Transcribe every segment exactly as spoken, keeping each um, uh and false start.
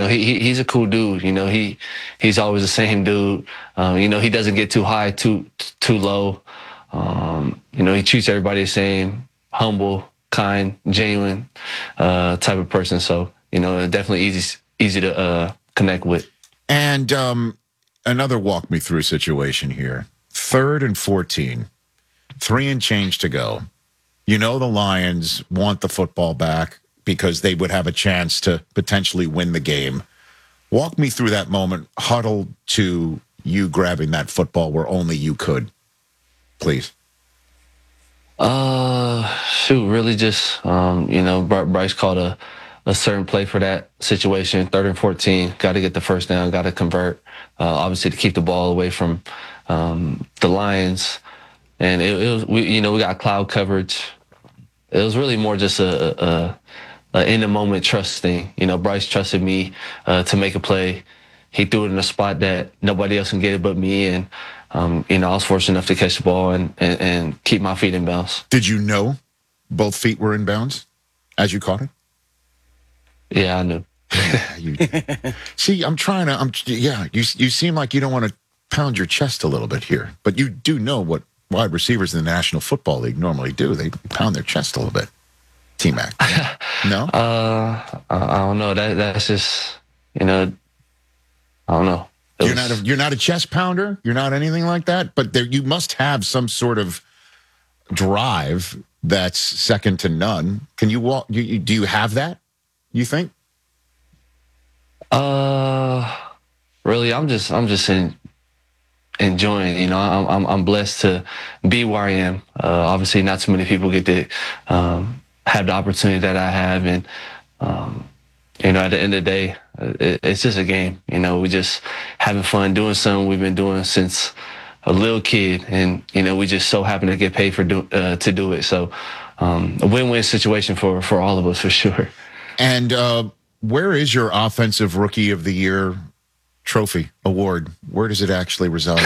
know, he, he he's a cool dude. You know, he he's always the same dude. Um, you know, he doesn't get too high, too too low. Um, you know, he treats everybody the same, humble, kind, genuine uh, type of person. So, you know, definitely easy easy to uh, connect with. And um, another walk me through situation here. Third and fourteen, three and change to go. You know the Lions want the football back because they would have a chance to potentially win the game. Walk me through that moment, huddled to you grabbing that football where only you could, please. Uh, shoot, really just, um, you know, Bryce called a, a certain play for that situation, third and fourteen, got to get the first down, got to convert, uh, obviously to keep the ball away from um, the Lions. And it, it was, we, you know, we got cloud coverage. It was really more just a, a, a in the moment trust thing. You know, Bryce trusted me uh, to make a play. He threw it in a spot that nobody else can get it but me. And, um, you know, I was fortunate enough to catch the ball and, and, and keep my feet in bounds. Did you know both feet were in bounds as you caught it? Yeah, I knew. you, see, I'm trying to, I'm, yeah, you, you seem like you don't want to pound your chest a little bit here, but you do know what wide receivers in the National Football League normally do. They pound their chest a little bit. T-Mac. No? Uh, I don't know. That That's just, you know, I don't know. It You're was, not a, you're not a chest pounder? You're not anything like that? But there, you must have some sort of drive that's second to none. Can you walk? You, you, do you have that, you think? Uh, really, I'm just, I'm just in, enjoying, you know, I'm, I'm, I'm blessed to be where I am. Uh, obviously not too many people get to, um, have the opportunity that I have. And, um, you know, at the end of the day, it, it's just a game. You know, we just having fun doing something we've been doing since a little kid. And, you know, we just so happen to get paid for do, uh, to do it. So, um, a win-win situation for, for all of us, for sure. And, uh, where is your Offensive Rookie of the Year trophy award? Where does it actually reside?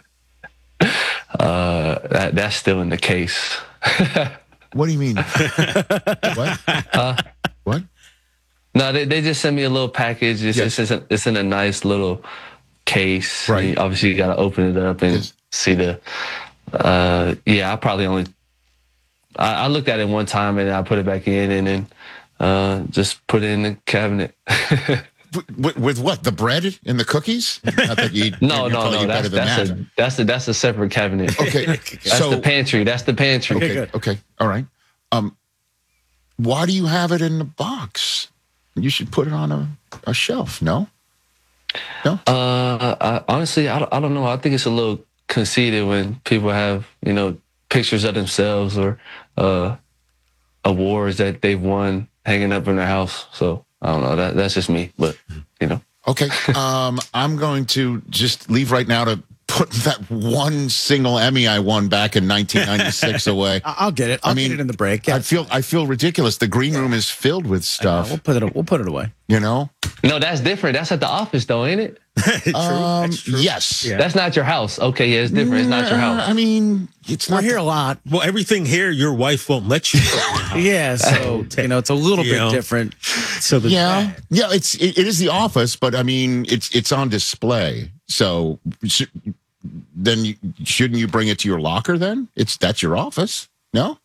uh, that, that's still in the case. What do you mean? What? Uh, what? No, they, they just sent me a little package. It's, Yes. it's, it's in a nice little case. Right. And obviously, you got to open it up and Yes. see the. Uh, yeah, I probably only. I, I looked at it one time and I put it back in and then uh, just put it in the cabinet. With, with what? The bread and the cookies? Not that you, no, you're no, no. That's that's that. a that's a that's a separate cabinet. Okay, That's so the pantry. That's the pantry. okay, okay, okay, all right. Um, why do you have it in the box? You should put it on a, a shelf. No, no. Uh, I, honestly, I don't, I don't know. I think it's a little conceited when people have, you know, pictures of themselves or uh, awards that they've won hanging up in their house. So I don't know. That that's just me, but you know. Okay. Um, I'm going to just leave right now to put that one single Emmy I won back in nineteen ninety-six away. I'll get it. I'll I mean, get it in the break. Yeah. I feel I feel ridiculous. The green room is filled with stuff. We'll put it. We'll put it away. You know. No, that's different. That's at the office, though, ain't it? True. Um, That's true. yes. Yeah. That's not your house. Okay, yeah, it's different. It's not your Nah, house. I mean, it's We're not here a lot. Well, everything here, your wife won't let you. Yeah, so you know it's a little You bit know. different. So the, Yeah, yeah. It's it, it is the office, but I mean, it's it's on display. So sh- then you, shouldn't you bring it to your locker? Then it's that's your office. No.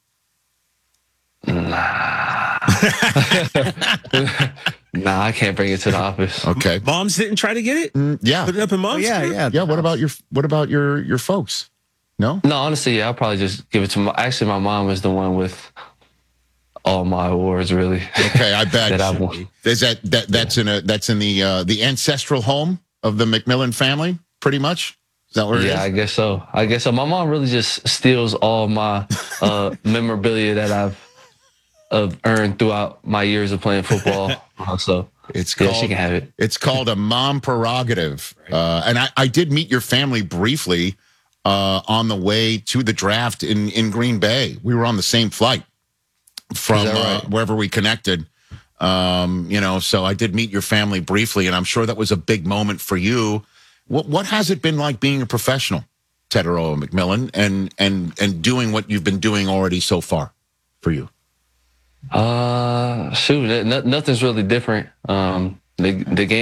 Nah, I can't bring it to the office. Okay. moms didn't try to get it. Mm, yeah. Put it up in Oh, mom's. yeah, room? yeah, Yeah. What about your What about your your folks? No. No, honestly, yeah, I'll probably just give it to my. Actually, my mom is the one with all my awards, really. Okay, I bet. that I won. Is that that that's in a that's in the uh, the ancestral home of the McMillan family, pretty much? Is that where it is? Yeah, I guess so. I guess so. My mom really just steals all my uh, memorabilia that I've uh, earned throughout my years of playing football. Uh, so It's yeah, called, she can have it. It's called a mom prerogative. Uh, and I, I did meet your family briefly uh, on the way to the draft in, in Green Bay. We were on the same flight from Is that uh, right? wherever we connected. Um, you know, so I did meet your family briefly, and I'm sure that was a big moment for you. What what has it been like being a professional, Tetairoa McMillan, and and and doing what you've been doing already so far for you? Uh, shoot, no, nothing's really different. Um, the the game.